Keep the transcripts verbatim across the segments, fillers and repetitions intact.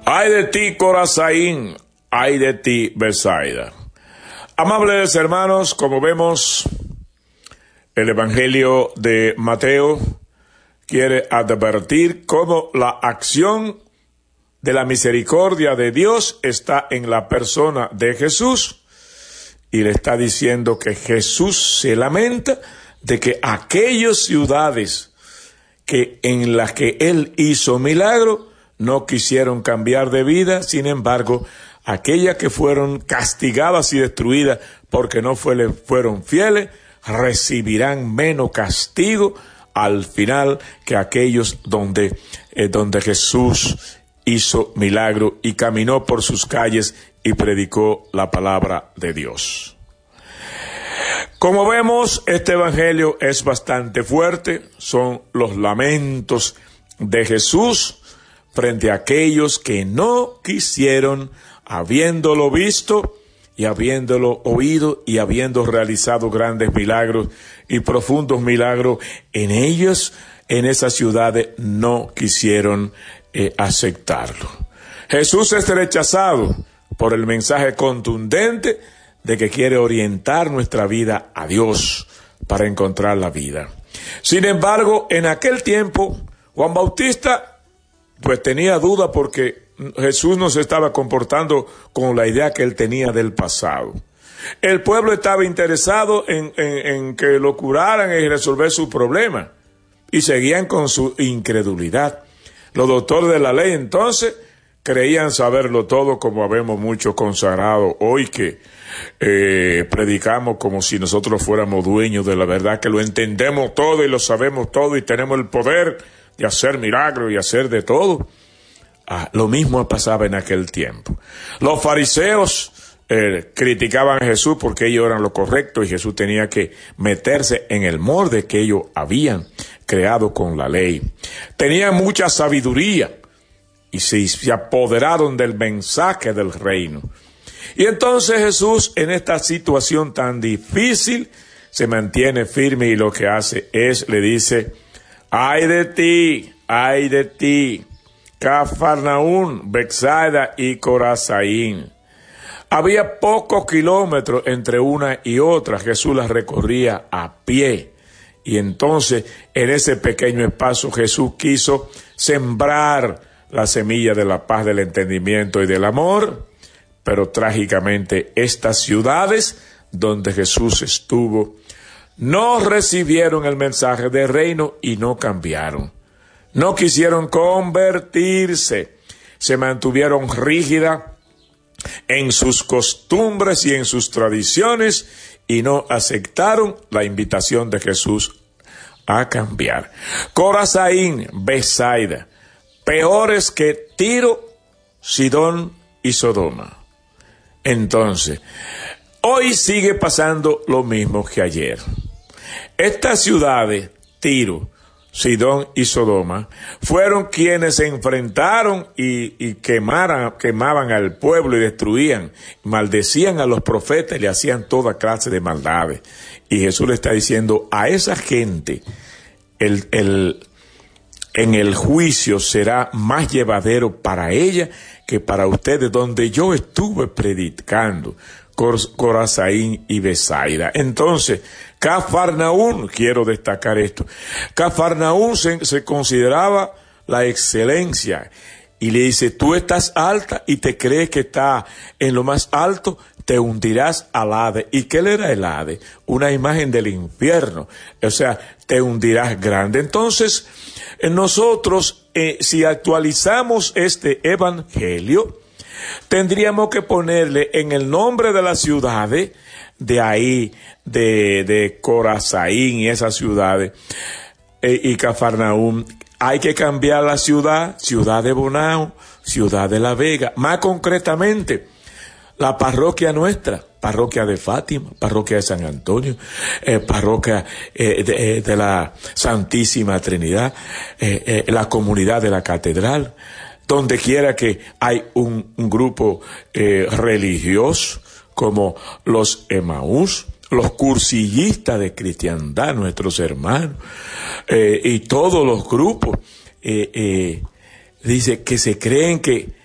Ay de ti, Corazaín, ay de ti, Betsaida. Amables hermanos, como vemos, el Evangelio de Mateo quiere advertir cómo la acción de la misericordia de Dios está en la persona de Jesús, y le está diciendo que Jesús se lamenta de que aquellas ciudades que en las que él hizo milagro no quisieron cambiar de vida. Sin embargo, aquellas que fueron castigadas y destruidas porque no fue, fueron fieles, recibirán menos castigo al final que aquellos donde, eh, donde Jesús hizo milagro y caminó por sus calles y predicó la palabra de Dios. Como vemos, este evangelio es bastante fuerte. Son los lamentos de Jesús frente a aquellos que no quisieron, habiéndolo visto y habiéndolo oído y habiendo realizado grandes milagros y profundos milagros en ellos, en esas ciudades, no quisieron eh, aceptarlo. Jesús es rechazado por el mensaje contundente de que quiere orientar nuestra vida a Dios para encontrar la vida. Sin embargo, en aquel tiempo, Juan Bautista pues tenía duda porque Jesús no se estaba comportando con la idea que él tenía del pasado. El pueblo estaba interesado en, en, en que lo curaran y resolver su problema, y seguían con su incredulidad. Los doctores de la ley entonces creían saberlo todo, como vemos muchos consagrados hoy que eh, predicamos como si nosotros fuéramos dueños de la verdad, que lo entendemos todo y lo sabemos todo y tenemos el poder de hacer milagros y hacer de todo. Ah, lo mismo pasaba en aquel tiempo. Los fariseos eh, criticaban a Jesús porque ellos eran lo correcto y Jesús tenía que meterse en el molde que ellos habían creado con la ley. Tenían mucha sabiduría y se, se apoderaron del mensaje del reino. Y entonces Jesús, en esta situación tan difícil, se mantiene firme y lo que hace es, le dice: ay de ti, ay de ti, Cafarnaún, Betsaida y Corazaín. Había pocos kilómetros entre una y otra. Jesús las recorría a pie. Y entonces, en ese pequeño espacio, Jesús quiso sembrar la semilla de la paz, del entendimiento y del amor. Pero trágicamente, estas ciudades donde Jesús estuvo no recibieron el mensaje del reino y no cambiaron. No quisieron convertirse. Se mantuvieron rígidas en sus costumbres y en sus tradiciones y no aceptaron la invitación de Jesús a cambiar. Corazaín, Betsaida, peores que Tiro, Sidón y Sodoma. Entonces, hoy sigue pasando lo mismo que ayer. Estas ciudades, Tiro, Sidón y Sodoma, fueron quienes se enfrentaron y, y quemaran, quemaban al pueblo y destruían, maldecían a los profetas y le hacían toda clase de maldades. Y Jesús le está diciendo a esa gente, el, el, en el juicio será más llevadero para ella que para ustedes, donde yo estuve predicando, Corazaín y Betsaida. Entonces, Cafarnaún, quiero destacar esto, Cafarnaún se, se consideraba la excelencia, y le dice: tú estás alta y te crees que está en lo más alto, te hundirás al Hades. ¿Y qué era el Hades? Una imagen del infierno, o sea, te hundirás grande. Entonces, nosotros, eh, si actualizamos este evangelio, tendríamos que ponerle en el nombre de las ciudades de ahí, de, de Corazaín y esas ciudades, eh, y Cafarnaún, hay que cambiar la ciudad, ciudad de Bonao, ciudad de La Vega. Más concretamente, la parroquia nuestra, parroquia de Fátima, parroquia de San Antonio, eh, parroquia eh, de, de la Santísima Trinidad, eh, eh, la comunidad de la catedral, donde quiera que hay un, un grupo eh, religioso, como los Emaús, los cursillistas de cristiandad, nuestros hermanos, eh, y todos los grupos, eh, eh, dice que se creen que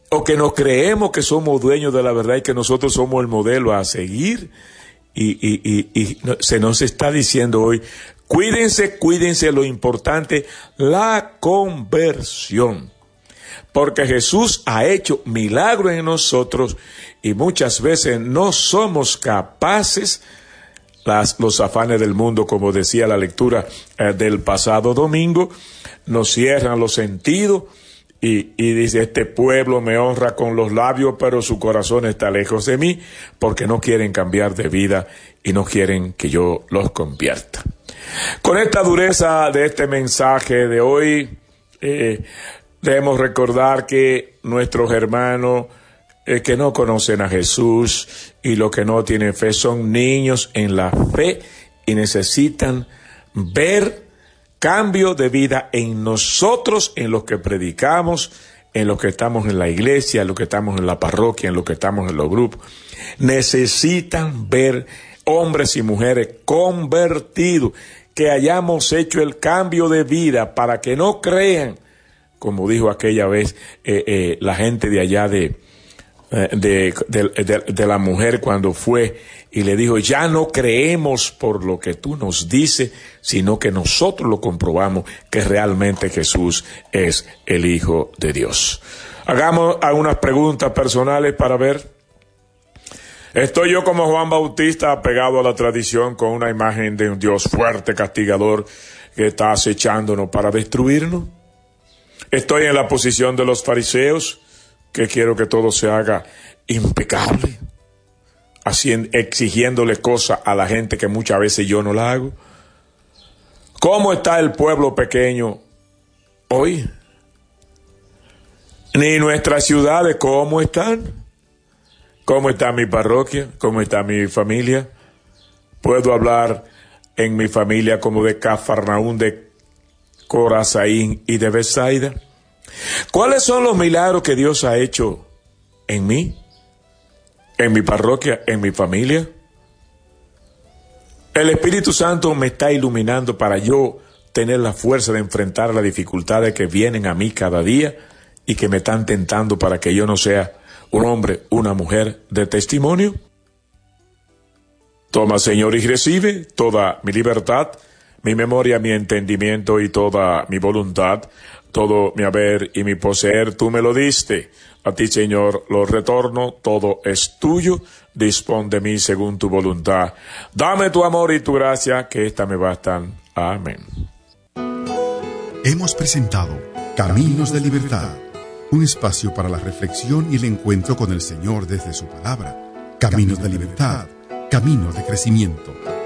o que nos creemos que somos dueños de la verdad y que nosotros somos el modelo a seguir. Y, y, y, y se nos está diciendo hoy, cuídense, cuídense, lo importante, la conversión. Porque Jesús ha hecho milagros en nosotros y muchas veces no somos capaces, las, los afanes del mundo, como decía la lectura eh, del pasado domingo, nos cierran los sentidos y, y dice, este pueblo me honra con los labios, pero su corazón está lejos de mí, porque no quieren cambiar de vida y no quieren que yo los convierta. Con esta dureza de este mensaje de hoy, eh, debemos recordar que nuestros hermanos eh, que no conocen a Jesús y los que no tienen fe son niños en la fe y necesitan ver cambio de vida en nosotros, en los que predicamos, en los que estamos en la iglesia, en los que estamos en la parroquia, en los que estamos en los grupos. Necesitan ver hombres y mujeres convertidos, que hayamos hecho el cambio de vida para que no crean, como dijo aquella vez eh, eh, la gente de allá de, eh, de, de, de, de la mujer cuando fue y le dijo, ya no creemos por lo que tú nos dices, sino que nosotros lo comprobamos que realmente Jesús es el Hijo de Dios. Hagamos algunas preguntas personales para ver. ¿Estoy yo como Juan Bautista apegado a la tradición con una imagen de un Dios fuerte, castigador, que está acechándonos para destruirnos? ¿Estoy en la posición de los fariseos, que quiero que todo se haga impecable, haciendo, exigiéndole cosas a la gente que muchas veces yo no la hago? ¿Cómo está el pueblo pequeño hoy? Ni nuestras ciudades, ¿cómo están? ¿Cómo está mi parroquia? ¿Cómo está mi familia? ¿Puedo hablar en mi familia como de Cafarnaún, de Corazaín y de Betsaida? ¿Cuáles son los milagros que Dios ha hecho en mí, en mi parroquia, en mi familia? El Espíritu Santo me está iluminando para yo tener la fuerza de enfrentar las dificultades que vienen a mí cada día y que me están tentando para que yo no sea un hombre, una mujer de testimonio. Toma, Señor, y recibe toda mi libertad, mi memoria, mi entendimiento y toda mi voluntad, todo mi haber y mi poseer, tú me lo diste. A ti, Señor, lo retorno, todo es tuyo, dispón de mí según tu voluntad. Dame tu amor y tu gracia, que esta me bastan. Amén. Hemos presentado Caminos de Libertad, un espacio para la reflexión y el encuentro con el Señor desde su palabra. Caminos de libertad, caminos de crecimiento.